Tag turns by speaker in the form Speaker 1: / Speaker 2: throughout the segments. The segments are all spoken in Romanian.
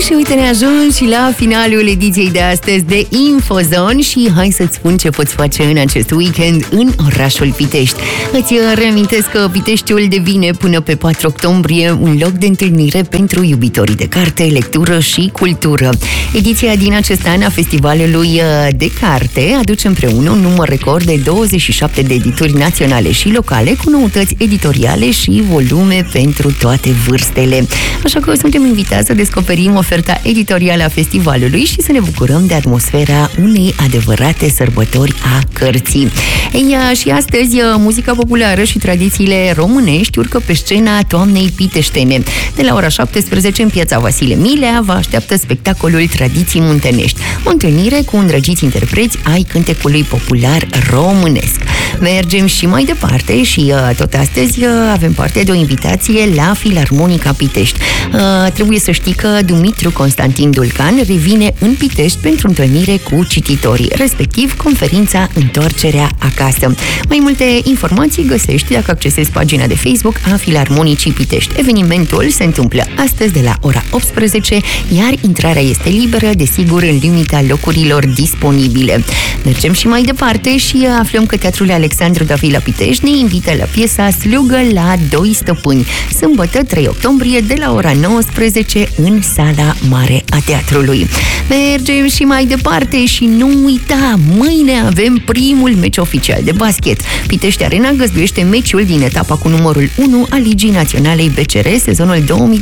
Speaker 1: Și uite, ne ajung și la finalul ediției de astăzi de Infozone și hai să-ți spun ce poți face în acest weekend în orașul Pitești. Îți reamintesc că Piteștiul devine până pe 4 octombrie un loc de întâlnire pentru iubitorii de carte, lectură și cultură. Ediția din acest an a Festivalului de Carte aduce împreună un număr record de 27 de edituri naționale și locale cu noutăți editoriale și volume pentru toate vârstele. Așa că suntem invitați să descoperim oferta editorială a festivalului și să ne bucurăm de atmosfera unei adevărate sărbători a cărții. Ei, și astăzi, muzica populară și tradițiile românești urcă pe scena toamnei piteștene. De la ora 17, în piața Vasile Milea, vă așteaptă spectacolul Tradiții Muntenești, o întâlnire cu îndrăgiți interpreți ai cântecului popular românesc. Mergem și mai departe și tot astăzi avem parte de o invitație la Filarmonica Pitești. Trebuie să știi că Dumitru Constantin Dulcan revine în Pitești pentru întâlnire cu cititorii, respectiv conferința Întoarcerea acasă. Mai multe informații găsești dacă accesezi pagina de Facebook a Filarmonicii Pitești. Evenimentul se întâmplă astăzi de la ora 18, iar intrarea este liberă, desigur, în limita locurilor disponibile. Mergem și mai departe și aflăm că Teatrul Alexandru Davila Pitești ne invită la piesa Slugă la Doi Stăpâni, sâmbătă 3 octombrie de la ora 19 în sala mare a teatrului. Mergem și mai departe și nu uita, mâine avem primul meci oficial de basket. Pitești Arena găzduiește meciul din etapa cu numărul 1 a Ligii Naționalei BCR sezonul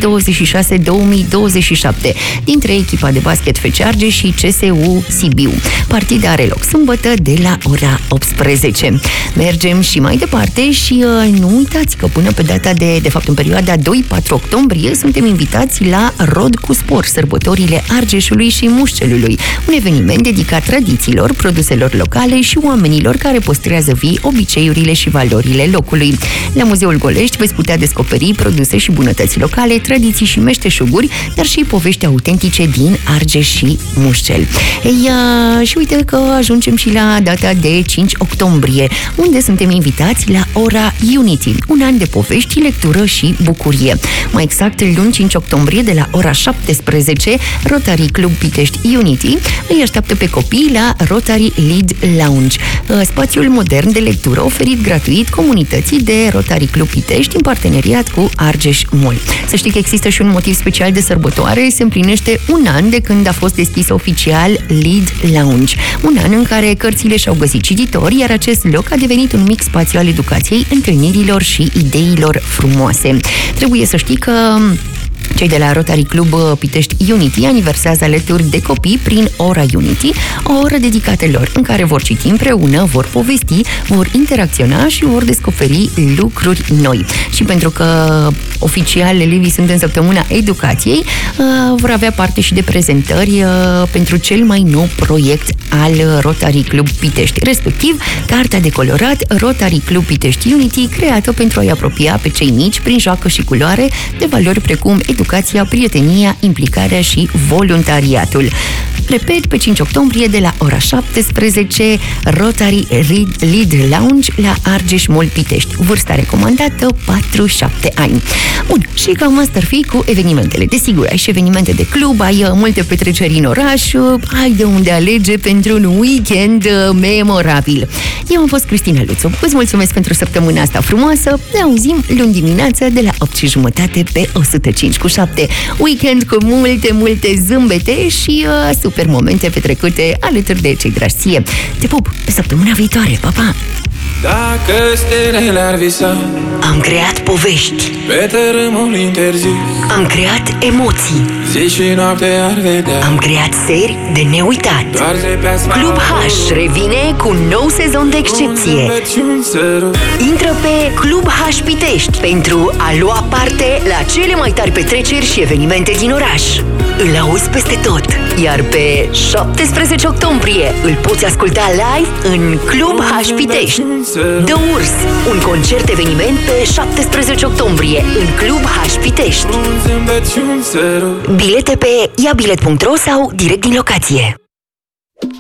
Speaker 1: 2026-2027 dintre echipa de basket FC Argeș și CSU Sibiu. Partida are loc sâmbătă de la ora 18. Mergem și mai departe și nu uitați că până pe data de fapt în perioada 2-4 octombrie suntem invitați la Rod cu Spor, sărbătorile Argeșului și Mușcelului, un eveniment dedicat tradițiilor, produselor locale și oamenilor care păstrează vii obiceiurile și valorile locului. La Muzeul Golești veți putea descoperi produse și bunătăți locale, tradiții și meșteșuguri, dar și povești autentice din Argeș și Mușcel. Ei, și uite că ajungem și la data de 5 octombrie, unde suntem invitați la Ora Unity, un an de povești, lectură și bucurie. Mai exact, luni 5 octombrie de la ora 17, Rotary Club Pitești Unity îi așteaptă pe copii la Rotary Lead Lounge, spațiul modern de lectură oferit gratuit comunității de Rotary Club Pitești în parteneriat cu Argeș Mall. Să știi că există și un motiv special de sărbătoare, se împlinește un an de când a fost deschis oficial Lead Lounge, un an în care cărțile și-au găsit cititori, iar acest loc a devenit un mic spațiu al educației, întâlnirilor și ideilor frumoase. Trebuie să știi că cei de la Rotary Club Pitești Unity aniversează alături de copii prin Ora Unity, o oră dedicată lor, în care vor citi împreună, vor povesti, vor interacționa și vor descoperi lucruri noi. Și pentru că oficial elevii sunt în săptămâna educației, vor avea parte și de prezentări pentru cel mai nou proiect al Rotary Club Pitești, respectiv cartea de colorat Rotary Club Pitești Unity, creată pentru a-i apropia pe cei mici prin joacă și culoare de valori precum educația, prietenia, implicarea și voluntariatul. Repet, pe 5 octombrie de la ora 17, Rotary Lead Lounge la Argeș Mall Pitești. Vârsta recomandată 4-7 ani. Bun, și cam asta ar fi cu evenimentele. Desigur, ai și evenimente de club, ai multe petreceri în oraș, ai de unde alege pentru un weekend memorabil. Eu am fost Cristina Luțu. Îți mulțumesc pentru săptămâna asta frumoasă. Ne auzim luni dimineață de la 8:30 pe 105.7. Weekend cu multe zâmbete și super momente petrecute alături de cei dragi ție. Te pup pe săptămâna viitoare. Pa, pa!
Speaker 2: Dacă stelele ar visa,
Speaker 1: am creat povești,
Speaker 2: pe tărâmul interzis,
Speaker 1: am creat emoții,
Speaker 2: zi și noapte ar vedea,
Speaker 1: am creat seri de neuitat. Club H revine cu un nou sezon de excepție. Intră pe Club H Pitești pentru a lua parte la cele mai tari petreceri și evenimente din oraș. Îl auzi peste tot, iar pe 17 octombrie îl poți asculta live în Club H Pitești. The Urs, un concert-eveniment pe 17 octombrie în Club H Pitești. Bilete pe iabilet.ro sau direct din locație.